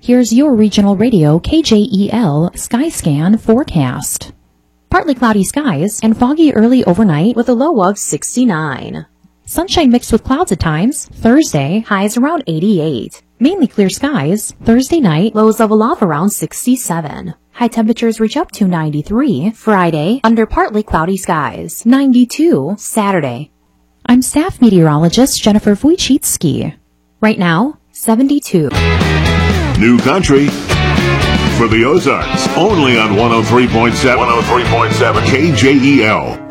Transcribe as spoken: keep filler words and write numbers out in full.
Here's your regional radio K J E L Skyscan forecast. Partly cloudy skies and foggy early overnight with a low of sixty-nine. Sunshine mixed with clouds at times. Thursday, highs around eighty-eight. Mainly clear skies. Thursday night, lows level off around sixty-seven. High temperatures reach up to ninety-three. Friday, under partly cloudy skies. ninety-two. Saturday. I'm staff meteorologist Jennifer Wojcicki. Right now, seventy-two. New country for the Ozarks, only on one oh three point seven. one oh three point seven K J E L.